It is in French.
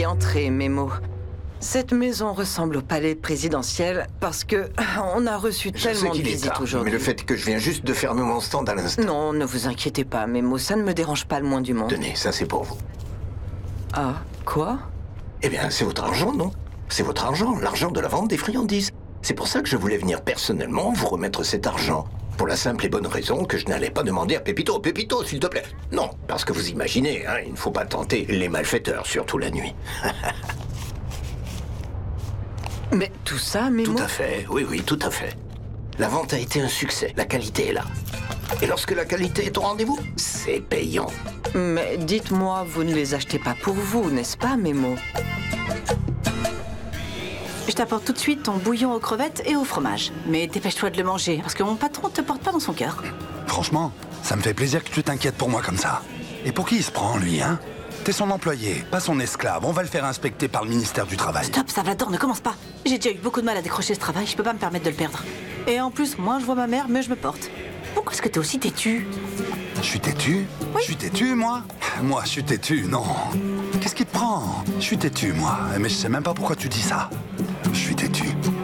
entrer, Memo. Cette maison ressemble au palais présidentiel parce que on a reçu tellement de visites aujourd'hui. Mais le fait que je viens juste de fermer mon stand à l'instant... Non, ne vous inquiétez pas, Memo, ça ne me dérange pas le moins du monde. Tenez, ça c'est pour vous. Ah, quoi? Eh bien, c'est votre argent, non? C'est votre argent, l'argent de la vente des friandises. C'est pour ça que je voulais venir personnellement vous remettre cet argent. Pour la simple et bonne raison que je n'allais pas demander à Pépito. Pépito, s'il te plaît. Non, parce que vous imaginez, hein, il ne faut pas tenter les malfaiteurs, surtout la nuit. Mais tout ça, Memo... Tout à fait, oui, tout à fait. La vente a été un succès, la qualité est là. Et lorsque la qualité est au rendez-vous, c'est payant. Mais dites-moi, vous ne les achetez pas pour vous, n'est-ce pas, Memo? Je t'apporte tout de suite ton bouillon aux crevettes et au fromage. Mais dépêche-toi de le manger, parce que mon patron te porte pas dans son cœur. Franchement, ça me fait plaisir que tu t'inquiètes pour moi comme ça. Et pour qui il se prend, lui, hein? T'es son employé, pas son esclave. On va le faire inspecter par le ministère du Travail. Stop, Salvador, ne commence pas. J'ai déjà eu beaucoup de mal à décrocher ce travail, je peux pas me permettre de le perdre. Et en plus, moi, je vois ma mère, mieux je me porte. Pourquoi est-ce que t'es aussi têtu? Je suis têtu? Oui. Je suis têtu, moi? Moi, je suis têtu, non. Qu'est-ce qui te prend? Je suis têtu, moi. Mais je sais même pas pourquoi tu dis ça. Je suis têtu.